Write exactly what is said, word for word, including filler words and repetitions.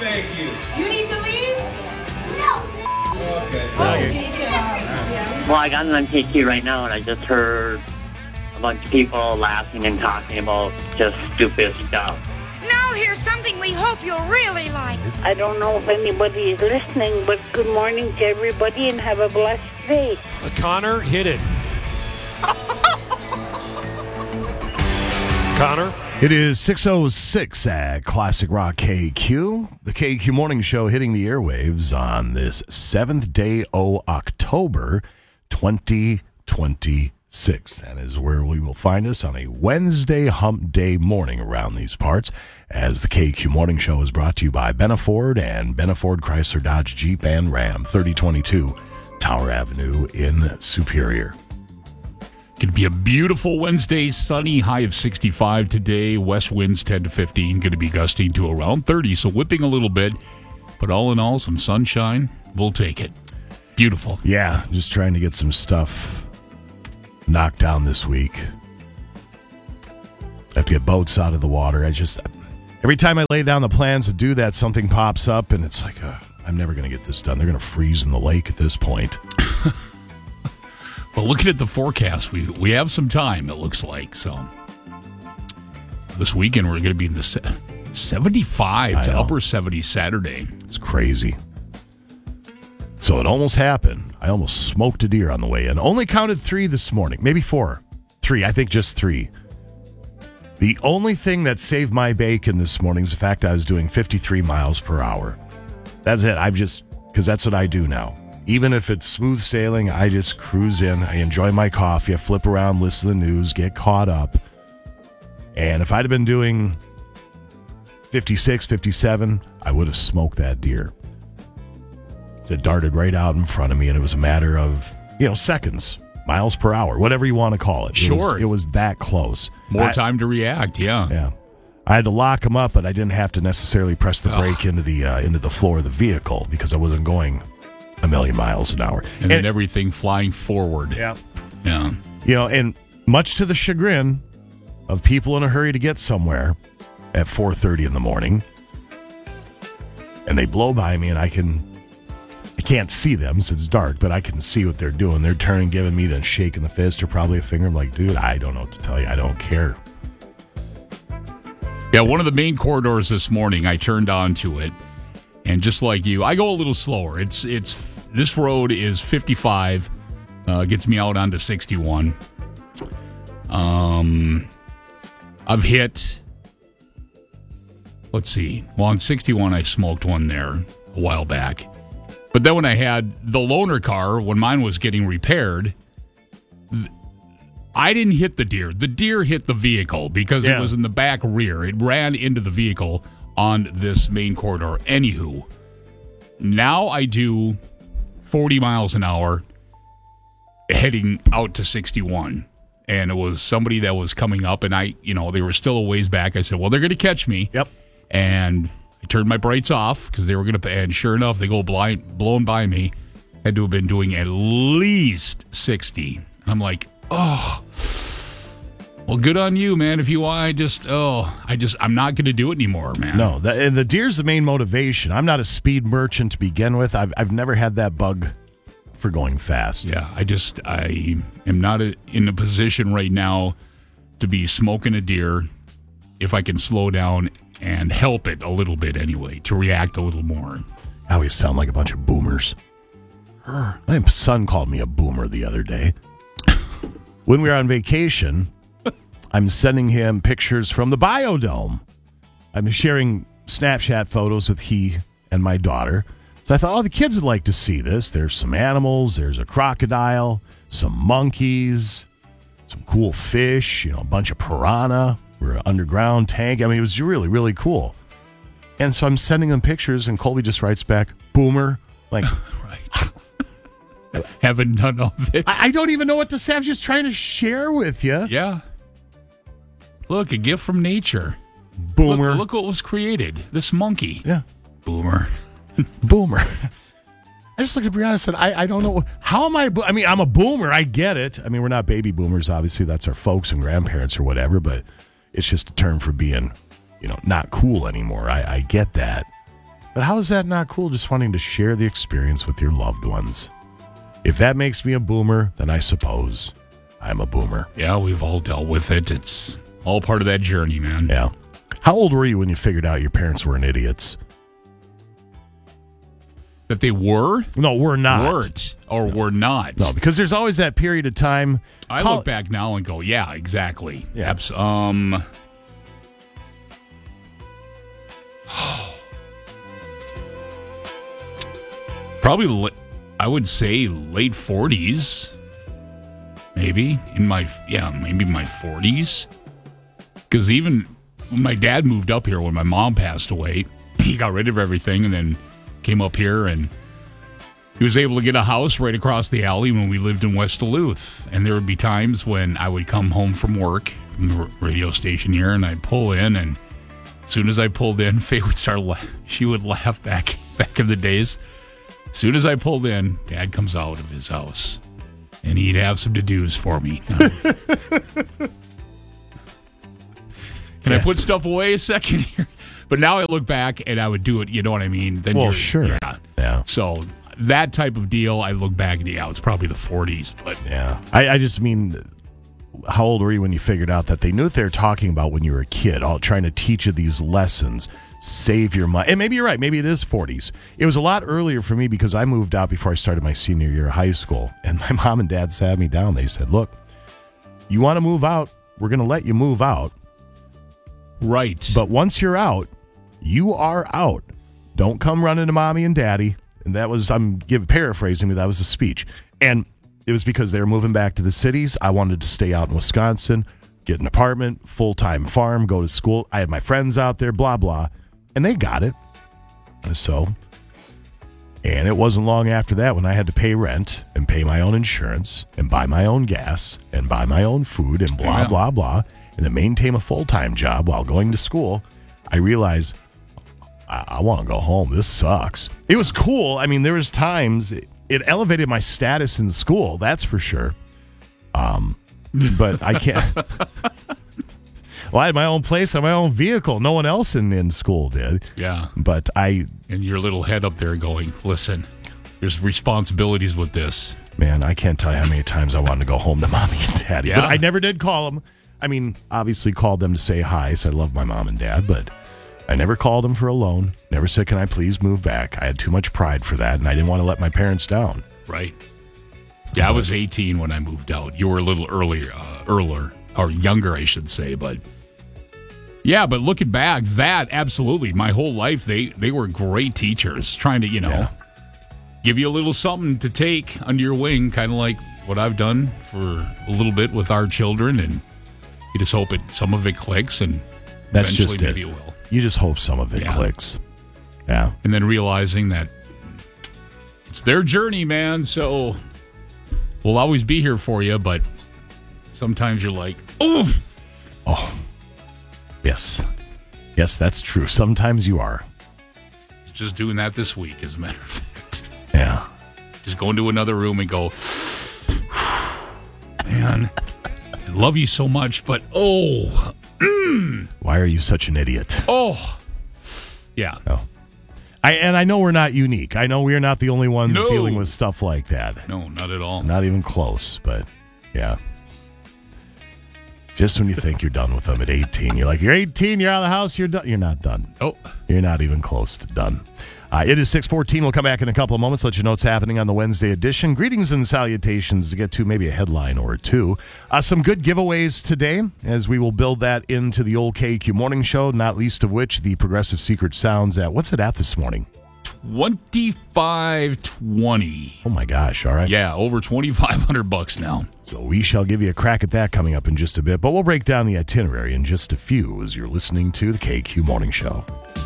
Thank you. Do you need to leave? No. Okay. Oh, Okay. yeah. Well, I got on K Q right now, and I just heard a bunch of people laughing and talking about just stupid stuff. Now here's something we hope you'll really like. I don't know if anybody is listening, but good morning to everybody and have a blessed day. Connor, hit it. Connor? It is six oh six at Classic Rock K Q. The K Q Morning Show hitting the airwaves on this seventh day of October, twenty twenty-six. That is where we will find us on a Wednesday hump day morning around these parts, as the K Q Morning Show is brought to you by Benaford and Benaford Chrysler Dodge Jeep and Ram, thirty twenty-two Tower Avenue in Superior. Going to be a beautiful Wednesday, sunny, high of sixty-five today. West winds ten to fifteen, going to be gusting to around thirty, so whipping a little bit. But all in all, some sunshine. We'll take it. Beautiful. Yeah, just trying to get some stuff knocked down this week. I have to get boats out of the water. I just, every time I lay down the plans to do that, something pops up, and it's like, uh, I'm never going to get this done. They're going to freeze in the lake at this point. Well, looking at the forecast, we we have some time, it looks like. So this weekend, we're going to be in the se- seventy-five to upper seventies Saturday. It's crazy. So it almost happened. I almost smoked a deer on the way in. Only counted three this morning. Maybe four. Three. I think just three. The only thing that saved my bacon this morning is the fact I was doing fifty-three miles per hour. That's it. I've just, because that's what I do now. Even if it's smooth sailing, I just cruise in. I enjoy my coffee. I flip around, listen to the news, get caught up. And if I'd have been doing fifty-six, fifty-seven, I would have smoked that deer. So it darted right out in front of me, and it was a matter of, you know, seconds, miles per hour, whatever you want to call it. Sure. It was, it was that close. More I, time to react, yeah. Yeah. I had to lock him up, but I didn't have to necessarily press the brake into the uh, into the floor of the vehicle because I wasn't going a million miles an hour. And, and then everything flying forward. Yeah. Yeah. You know, and much to the chagrin of people in a hurry to get somewhere at four thirty in the morning, and they blow by me, and I can, I can't see them since it's dark, but I can see what they're doing. They're turning, giving me the shaking the fist or probably a finger. I'm like, dude, I don't know what to tell you. I don't care. Yeah, one of the main corridors this morning, I turned onto it, and just like you, I go a little slower. It's it's this road is fifty-five, uh, gets me out onto sixty-one. Um, I've hit. Let's see. Well, on sixty-one, I smoked one there a while back, but then when I had the loaner car, when mine was getting repaired, th- I didn't hit the deer. The deer hit the vehicle because Yeah. it was in the back rear. It ran into the vehicle on this main corridor. Anywho, now I do forty miles an hour heading out to sixty-one. And it was somebody that was coming up, and I, you know, they were still a ways back. I said, well, they're going to catch me. Yep. And I turned my brights off because they were going to, and sure enough, they go blind, blown by me. Had to have been doing at least sixty. I'm like, oh, well, good on you, man. If you, I just, oh, I just, I'm not going to do it anymore, man. No, the, and the deer's the main motivation. I'm not a speed merchant to begin with. I've I've never had that bug for going fast. Yeah, I just, I am not a, in a position right now to be smoking a deer if I can slow down and help it a little bit anyway, to react a little more. I always sound like a bunch of boomers. My son called me a boomer the other day. When we were on vacation, I'm sending him pictures from the Biodome. I'm sharing Snapchat photos with he and my daughter. So I thought, oh, the kids would like to see this. There's some animals. There's a crocodile, some monkeys, some cool fish, you know, a bunch of piranha. We're an underground tank. I mean, it was really, really cool. And so I'm sending them pictures, and Colby just writes back, boomer. Like, right. Having none of it. I, I don't even know what to say. I'm just trying to share with you. Yeah. Look, a gift from nature. Boomer. Look, look what was created. This monkey. Yeah. Boomer. Boomer. I just looked at Brianna and said, I, I don't know. How am I? Bo- I mean, I'm a boomer. I get it. I mean, we're not baby boomers. Obviously, that's our folks and grandparents or whatever, but it's just a term for being, you know, not cool anymore. I, I get that. But how is that not cool, just wanting to share the experience with your loved ones? If that makes me a boomer, then I suppose I'm a boomer. Yeah, we've all dealt with it. It's all part of that journey, man. Yeah. How old were you when you figured out your parents weren't idiots? That they were? No, we're not. Weren't. Or were not. No, because there's always that period of time. I Call- look back now and go, yeah, exactly. Yeah. Abs- um... Probably, li- I would say late forties. Maybe. In my, yeah, maybe my forties. Because even when my dad moved up here, when my mom passed away, he got rid of everything and then came up here, and he was able to get a house right across the alley when we lived in West Duluth. And there would be times when I would come home from work, from the radio station here, and I'd pull in, and as soon as I pulled in, Faye would start la- she would laugh back back in the days. As soon as I pulled in, Dad comes out of his house, and he'd have some to-dos for me. Can Yeah. I put stuff away a second here? But now I look back, and I would do it, you know what I mean? Then Well, you're- sure. Yeah. Yeah. So that type of deal, I look back, and yeah, it's probably the forties. But Yeah. I, I just mean, how old were you when you figured out that they knew what they were talking about when you were a kid, all trying to teach you these lessons, save your money? And maybe you're right. Maybe it is forties. It was a lot earlier for me because I moved out before I started my senior year of high school. And my mom and dad sat me down. They said, look, you want to move out? We're going to let you move out. right. But once you're out, you are out. Don't come running to mommy and daddy. And that was, I'm give, paraphrasing, but that was a speech. And it was because they were moving back to the cities. I wanted to stay out in Wisconsin, get an apartment, full-time farm, go to school. I had my friends out there, blah, blah. And they got it. So, and it wasn't long after that when I had to pay rent and pay my own insurance and buy my own gas and buy my own food and blah, Yeah. blah, blah, and then maintain a full-time job while going to school. I realized I, I want to go home. This sucks. It was cool. I mean, there was times it, it elevated my status in school. That's for sure. Um, but I can't. Well, I had my own place, I had my own vehicle. No one else in, in school did. yeah. But I, And your little head up there going, listen, there's responsibilities with this. man, I can't tell you how many times I wanted to go home to mommy and daddy. Yeah. But I never did call them. I mean, obviously called them to say hi, so I love my mom and dad, but I never called them for a loan. Never said, can I please move back? I had too much pride for that, and I didn't want to let my parents down. Right. Yeah, I was eighteen when I moved out. You were a little earlier, uh, earlier, or younger, I should say. But yeah, but looking back, that absolutely, my whole life, they they were great teachers, trying to, you know, Yeah. give you a little something to take under your wing, kind of like what I've done for a little bit with our children, and you just hope it some of it clicks, and That's eventually just maybe it. it will. You just hope some of it Yeah. clicks. Yeah. And then realizing that it's their journey, man. So we'll always be here for you, but sometimes you're like, oh, Oh, yes. Yes, that's true. Sometimes you are. just doing that this week, as a matter of fact. Yeah. Just go into another room and go, man, I love you so much, but oh, Why are you such an idiot? oh, yeah. Oh. I and I know we're not unique. I know we're not the only ones No. dealing with stuff like that. No, not at all. Not even close, but yeah. Just when you think you're done with them at eighteen, you're like, you're eighteen, you're out of the house, you're done. You're not done. Oh, You're not even close to done. Uh, it is six fourteen. We'll come back in a couple of moments, let you know what's happening on the Wednesday edition. Greetings and salutations to get to maybe a headline or two. Uh, some good giveaways today as we will build that into the old K Q Morning Show, not least of which the Progressive Secret Sounds at, what's it at this morning? twenty-five twenty. Oh my gosh, all right. Yeah, over twenty-five hundred bucks now. So we shall give you a crack at that coming up in just a bit, but we'll break down the itinerary in just a few as you're listening to the K Q Morning Show.